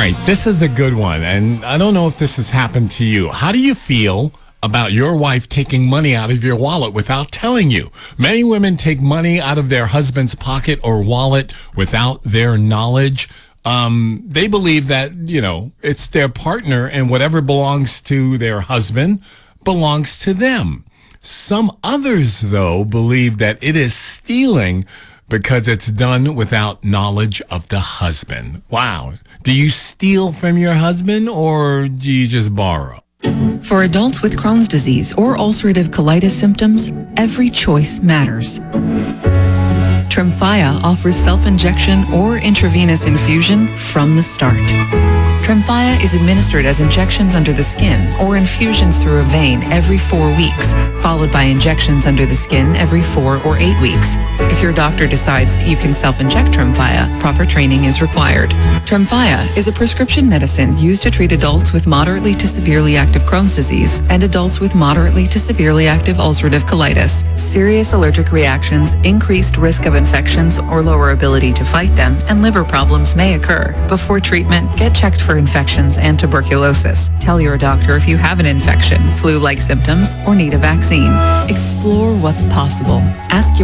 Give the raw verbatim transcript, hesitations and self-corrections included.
right, this is a good one, and I don't know if this has happened to you. How do you feel about your wife taking money out of your wallet without telling you? Many women take money out of their husband's pocket or wallet without their knowledge. Um, they believe that, you know, it's their partner and whatever belongs to their husband belongs to them. Some others, though, believe that it is stealing because it's done without knowledge of the husband. Wow. Do you steal from your husband or do you just borrow? For adults with Crohn's disease or ulcerative colitis symptoms, every choice matters. Tremfya offers self-injection or intravenous infusion from the start. Tremfya is administered as injections under the skin or infusions through a vein every four weeks, followed by injections under the skin every four or eight weeks. If your doctor decides that you can self-inject Tremfya, proper training is required. Tremfya is a prescription medicine used to treat adults with moderately to severely active Crohn's disease and adults with moderately to severely active ulcerative colitis. Serious allergic reactions, increased risk of infections or lower ability to fight them, and liver problems may occur. Before treatment, get checked for infections and tuberculosis. Tell your doctor if you have an infection, flu-like symptoms, or need a vaccine. Explore what's possible. Ask your